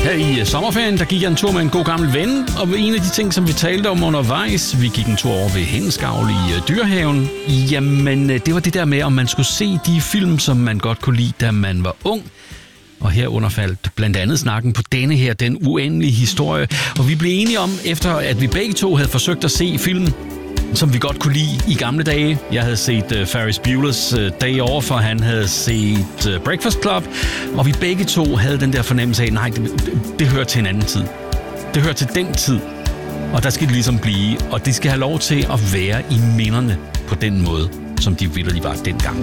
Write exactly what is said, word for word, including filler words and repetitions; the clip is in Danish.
Her i sommerferien, der gik jeg en tur med en god gammel ven, og en af de ting, som vi talte om undervejs, vi gik en tur over ved Hensgavl i Dyrehaven. Jamen, det var det der med, om man skulle se de film, som man godt kunne lide, da man var ung. Og herunder faldt blandt andet snakken på denne her, Den Uendelige Historie. Og vi blev enige om, efter at vi begge to havde forsøgt at se filmen, som vi godt kunne lide i gamle dage. Jeg havde set uh, Ferris Bueller's uh, Day Off, og han havde set uh, Breakfast Club. Og vi begge to havde den der fornemmelse af, nej, det, det, det hører til en anden tid. Det hører til den tid. Og der skal det ligesom blive. Og det skal have lov til at være i minderne på den måde, som de vitterlig var dengang.